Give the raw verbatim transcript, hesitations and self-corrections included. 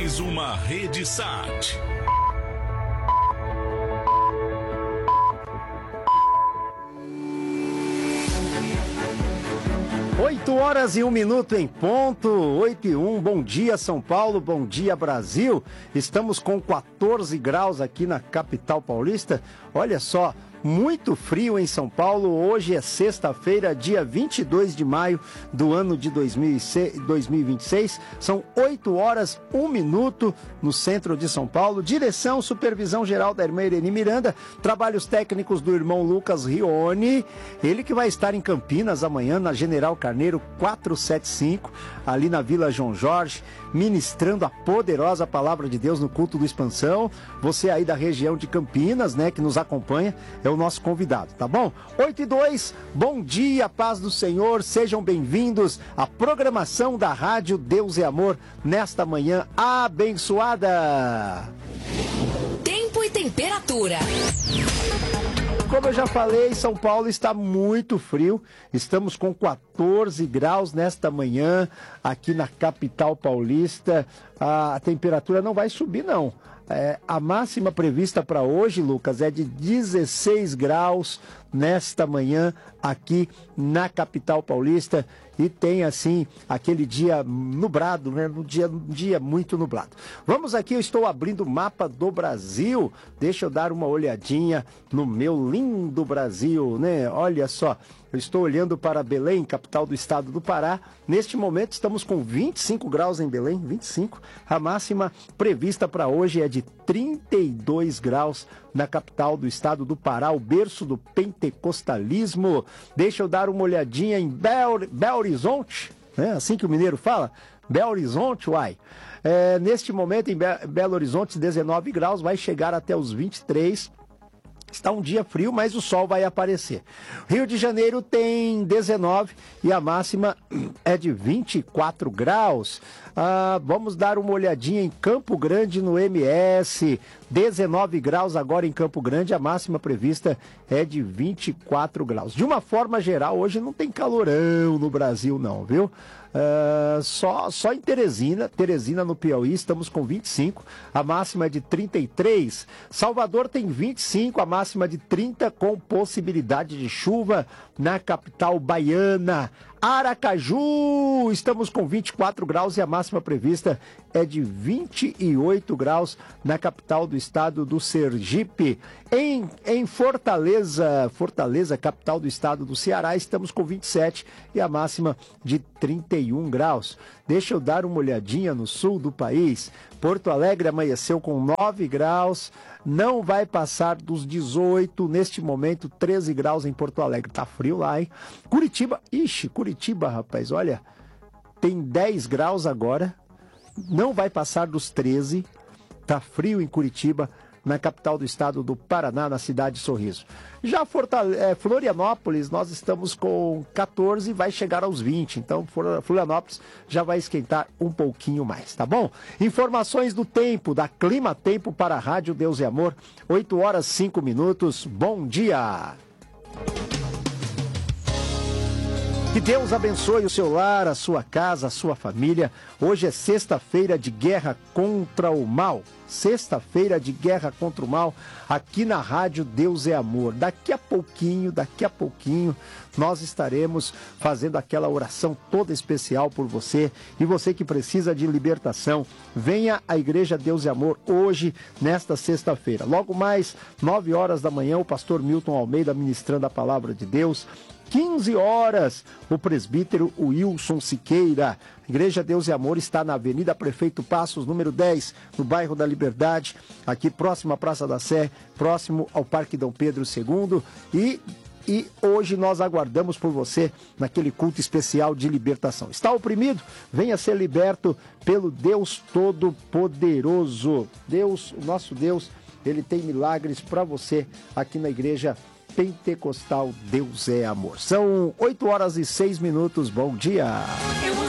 mais uma Rede Sat. Oito horas e um minuto em ponto, oito e um, bom dia São Paulo, bom dia Brasil. Estamos com quatorze graus aqui na capital paulista, olha só, muito frio em São Paulo. Hoje é sexta-feira, dia vinte e dois de maio do ano de dois mil e vinte e seis. São oito horas, um minuto no centro de São Paulo. Direção, supervisão geral da irmã Irene Miranda. Trabalhos técnicos do irmão Lucas Rione. Ele que vai estar em Campinas amanhã, na General Carneiro quatrocentos e setenta e cinco, ali na Vila João Jorge, ministrando a poderosa palavra de Deus no culto do Expansão. Você aí da região de Campinas, né, que nos acompanha, é o nosso convidado, tá bom? oito e dois, bom dia, paz do Senhor, sejam bem-vindos à programação da Rádio Deus é Amor, nesta manhã abençoada. Tempo e temperatura. Como eu já falei, São Paulo está muito frio, estamos com quatorze graus nesta manhã, aqui na capital paulista. A temperatura não vai subir não. É, a máxima prevista para hoje, Lucas, é de dezesseis graus nesta manhã aqui na capital paulista, e tem assim aquele dia nublado, né? Um dia, um dia muito nublado. Vamos aqui, eu estou abrindo o mapa do Brasil, deixa eu dar uma olhadinha no meu lindo Brasil, né? Olha só, eu estou olhando para Belém, capital do estado do Pará. Neste momento estamos com vinte e cinco graus em Belém, vinte e cinco. A máxima prevista para hoje é de trinta e dois graus na capital do estado do Pará, o berço do pentecostalismo. Deixa eu dar uma olhadinha em Belo, Belo Horizonte, né? Assim que o mineiro fala, Belo Horizonte, uai. É, neste momento em Be Belo Horizonte, dezenove graus, vai chegar até os vinte e três. Está um dia frio, mas o sol vai aparecer. Rio de Janeiro tem dezenove e a máxima é de vinte e quatro graus. Ah, vamos dar uma olhadinha em Campo Grande, no M S. dezenove graus agora em Campo Grande, a máxima prevista é de vinte e quatro graus. De uma forma geral, hoje não tem calorão no Brasil não, viu? Uh, só, só em Teresina, Teresina no Piauí, estamos com vinte e cinco, a máxima é de trinta e três. Salvador tem vinte e cinco, a máxima de trinta, com possibilidade de chuva na capital baiana. Aracaju, estamos com vinte e quatro graus e a máxima prevista é de vinte e oito graus na capital do estado do Sergipe. Em, em Fortaleza, Fortaleza, capital do estado do Ceará, estamos com vinte e sete e a máxima de trinta e um graus. Deixa eu dar uma olhadinha no sul do país. Porto Alegre amanheceu com nove graus, não vai passar dos dezoito, neste momento treze graus em Porto Alegre, tá frio lá, hein? Curitiba, ixi, Curitiba, rapaz, olha, tem dez graus agora, não vai passar dos treze, tá frio em Curitiba, na capital do estado do Paraná, na cidade de Sorriso. Já Fortale- é, Florianópolis, nós estamos com quatorze e vai chegar aos vinte, então Florianópolis já vai esquentar um pouquinho mais, tá bom? Informações do tempo, da Clima Tempo para a Rádio Deus e Amor, oito horas e cinco minutos, bom dia! Que Deus abençoe o seu lar, a sua casa, a sua família. Hoje é sexta-feira de guerra contra o mal. Sexta-feira de guerra contra o mal, aqui na Rádio Deus é Amor. Daqui a pouquinho, daqui a pouquinho, nós estaremos fazendo aquela oração toda especial por você. E você que precisa de libertação, venha à Igreja Deus é Amor hoje, nesta sexta-feira. Logo mais, nove horas da manhã, o pastor Milton Almeida ministrando a palavra de Deus. quinze horas, o presbítero Wilson Siqueira. Igreja Deus e Amor está na Avenida Prefeito Passos, número dez, no bairro da Liberdade, aqui próximo à Praça da Sé, próximo ao Parque Dom Pedro segundo. E, e hoje nós aguardamos por você naquele culto especial de libertação. Está oprimido? Venha ser liberto pelo Deus Todo-Poderoso. Deus, o nosso Deus, ele tem milagres para você aqui na Igreja Pentecostal Deus é Amor. São oito horas e seis minutos. Bom dia!